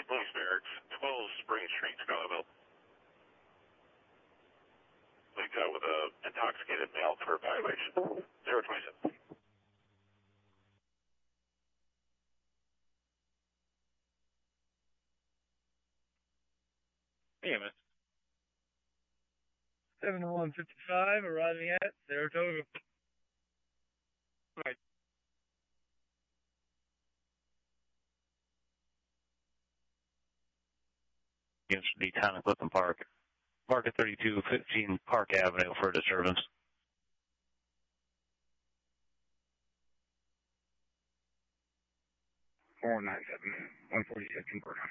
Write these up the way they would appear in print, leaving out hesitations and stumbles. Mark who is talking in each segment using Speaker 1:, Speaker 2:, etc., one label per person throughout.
Speaker 1: Police Barracks, 12 Spring Street, Scottsville. Linked out with an intoxicated male for evaluation. 027.
Speaker 2: EMS.
Speaker 3: 7155 arriving at Saratoga.
Speaker 2: Right.
Speaker 4: Against the town of Clifton Park. Market 3215 Park Avenue for disturbance.
Speaker 2: Four nine seven 146 in Burton.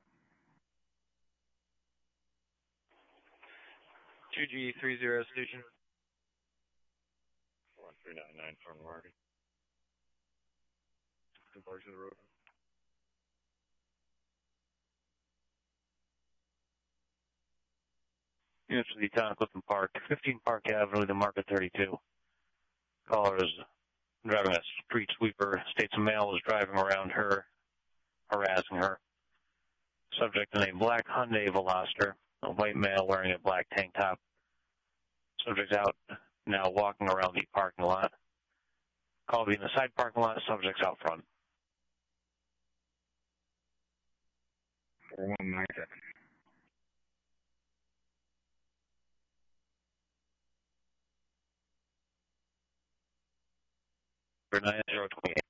Speaker 3: 2G30 station.
Speaker 2: 1399 from Market. Two parts of the road.
Speaker 4: Units for the town of Clifton Park, 15 Park Avenue, the Market 32. Caller is driving a street sweeper. States a male was driving around her, harassing her. Subject in a black Hyundai Veloster, a white male wearing a black tank top. Subject out now walking around the parking lot. Call be in the side parking lot, subjects out front.
Speaker 2: 4197.
Speaker 4: 9028.